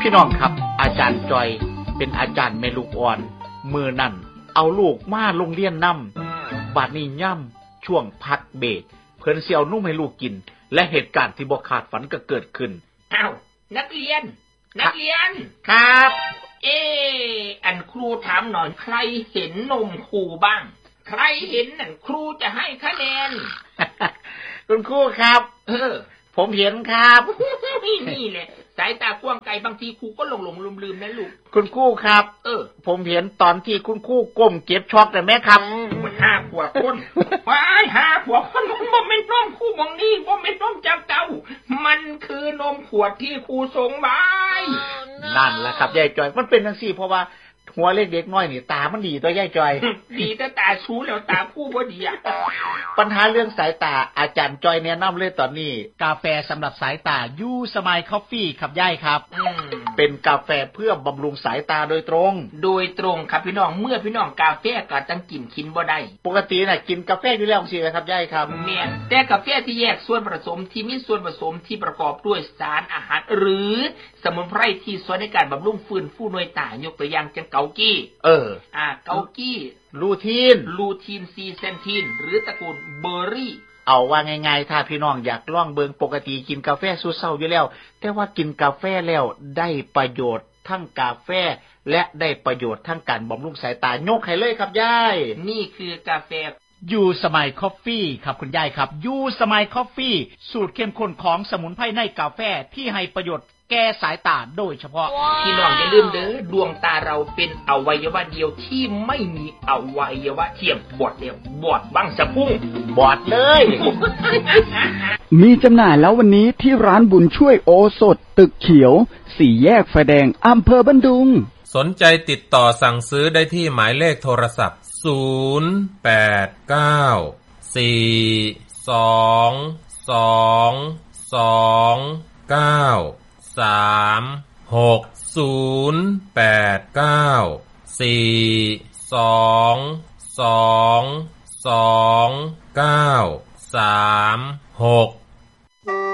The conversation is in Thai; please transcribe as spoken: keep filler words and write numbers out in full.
พี่น้องครับอาจารย์จอยเป็นอาจารย์แม่ลูกอ่อนมือนั่นเอาลูกมาโรงเรียนนำบาดนี้ย่ำช่วงพักเบรกเพิ่นสิเอานุ่มให้ลูกกินและเหตุการณ์ที่บ่คาดฝันก็เกิดขึ้นอ้าวนักเรียนนักเรียนครับเอออันครูถามหน่อยใครเห็นนมครูบ้างใครเห็นนั่นครูจะให้คะแนนคุณครูครับเออผมเห็นครับนี่นี่แหละสายตากว้างไกลบางทีครูก็หลงหลงลืมลืมนะลูกคุณครูครับเออผมเห็นตอนที่คุณครูก้มเก็บช็อกได้ไหมครับมันห้าขวบคนว้ายห้าขวบคนมันบ่แม่นนมครูมองนี่บ่แม่นนมจากเก่ามันคือนมขวดที่ครูส่งไว้นั่นแหละครับยายจอยมันเป็นจังซี่เพราะว่าหัวเล็กเด็กน้อยนี่ตามันดีตัวยายจอยดีแต่ตาชูแล้วตาคู่บ่ดีอ่ะปัญหาเรื่องสายตาอาจารย์จอยแนะนำเลยตอนนี้กาแฟสำหรับสายตายูสมายคอฟฟี่ครับยายครับเป็นกาแฟเพื่อบำรุงสายตาโดยตรงโดยตรงครับพี่น้องเมื่อพี่น้องกาแฟก็จังกินกินบ่ได้ปกติน่ะกินกาแฟอยู่แล้วสิครับยายครับแม่นแต่กาแฟที่แยกส่วนผสมที่มีส่วนผสมที่ประกอบด้วยสารอาหารหรือสมุนไพรที่ช่วยในการบำรุงฟื้นฟูหน่วยตายกตัวอย่างจังเกากี้เอออ่าเกากี้ลูทีนลูทีนซีเซนทีนหรือตระกูลเบอร์รี่เอาว่าง่ายๆถ้าพี่น้องอยากลองเบิ่งปกติกินกาแฟสุดเช้าอยู่แล้วแต่ว่ากินกาแฟแล้วได้ประโยชน์ทั้งกาแฟและได้ประโยชน์ทั้งการบำรุงสายตายกให้เลยครับยายนี่คือกาแฟยูสมายคอฟฟี่ครับคุณยายครับยูสมายคอฟฟี่สูตรเข้มข้นของสมุนไพรในกาแฟที่ให้ประโยชน์แก้สายตาโดยเฉพาะพี่น้องอย่าลืมเด้อดวงตาเราเป็นอวัยวะเดียวที่ไม่มีอวัยวะเทียมบอดเดียวบอดบังสะพุ่งบอดเลยมีจำหน่ายแล้ววันนี้ที่ร้านบุญช่วยโอสถตึกเขียวสี่แยกไฟแดงอำเภอบันดุงสนใจติดต่อสั่งซื้อได้ที่หมายเลขโทรศัพท์ศูนย์ แปด เก้า สี่ สอง สอง สอง เก้า สาม หก ศูนย์ แปด เก้า สี่ สอง สอง สอง เก้า สาม หก